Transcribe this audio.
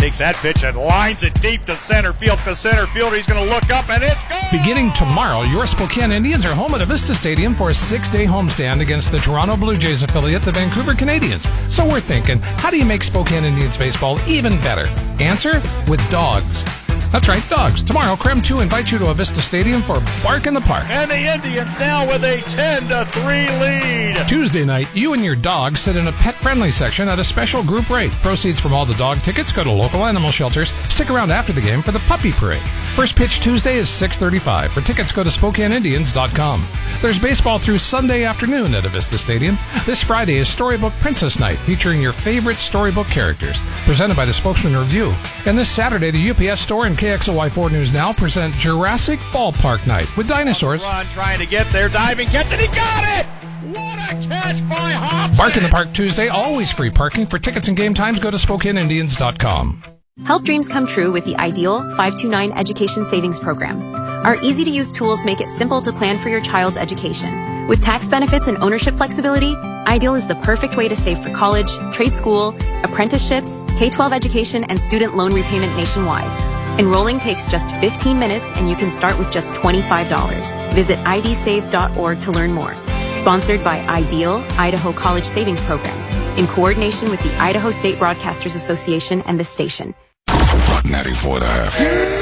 takes that pitch and lines it deep to center field. The center fielder, he's going to look up, and it's gone! Beginning tomorrow, your Spokane Indians are home at Avista Stadium for a 6-day homestand against the Toronto Blue Jays affiliate, the Vancouver Canadians. So we're thinking, how do you make Spokane Indians baseball even better? Answer? With dogs. That's right, dogs. Tomorrow, Creme 2 invites you to Avista Stadium for Bark in the Park. And the Indians now with a 10-3 lead. Tuesday night, you and your dog sit in a pet-friendly section at a special group rate. Proceeds from all the dog tickets go to local animal shelters. Stick around after the game for the puppy parade. First pitch Tuesday is 6:35. For tickets, go to SpokaneIndians.com. There's baseball through Sunday afternoon at Avista Stadium. This Friday is Storybook Princess Night, featuring your favorite storybook characters, presented by the Spokesman Review. And this Saturday, the UPS Store and KXLY4 News Now present Jurassic Ballpark Night with dinosaurs. Ron trying to get there, diving catch, and he got it! What a catch by Hobson! Bark in the Park Tuesday, always free parking. For tickets and game times, go to SpokaneIndians.com. Help dreams come true with the Ideal 529 Education Savings Program. Our easy-to-use tools make it simple to plan for your child's education. With tax benefits and ownership flexibility, Ideal is the perfect way to save for college, trade school, apprenticeships, K-12 education, and student loan repayment nationwide. Enrolling takes just 15 minutes, and you can start with just $25. Visit idsaves.org to learn more. Sponsored by Ideal, Idaho College Savings Program, in coordination with the Idaho State Broadcasters Association and this station. Rock 94.5.